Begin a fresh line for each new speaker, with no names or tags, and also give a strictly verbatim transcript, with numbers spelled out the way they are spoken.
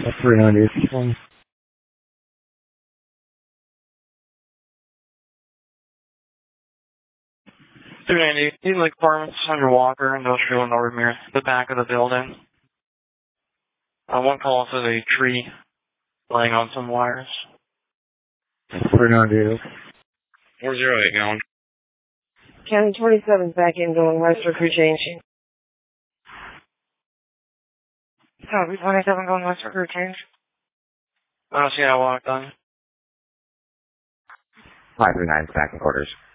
three ninety. Um,
three ninety. These like apartments under Walker, Industrial, North Mirror, the back of the building. Uh, one call for the tree laying on some wires.
three ninety.
four zero eight going.
County twenty-seven back in going west for crew change. Copy twenty-seven going west for crew change.
I don't see how I walked on.
five three nine back in quarters.